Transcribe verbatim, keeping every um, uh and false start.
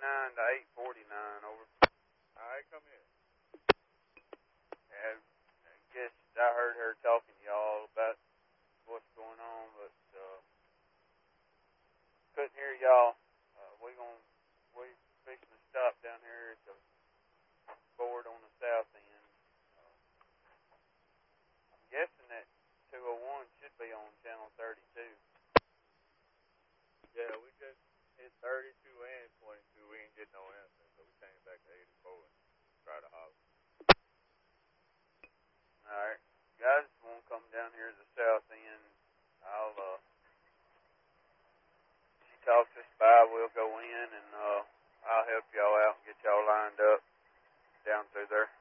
ninety-nine to eight forty-nine, over. All right, come here. Yeah, I guess I heard her talking to y'all about what's going on, but uh, couldn't hear y'all. Uh, we gonna we fixing to stop down here at the board on the south end. Uh, I'm guessing that two oh one should be on channel thirty-two. Yeah, we just hit thirty-two and twenty-two. We ain't get no answer, so we came back to eighty-four and tried to holler. All right, guys, won't come down here to the south end. I'll uh, she talks us by. We'll go in and uh, I'll help y'all out and get y'all lined up down through there.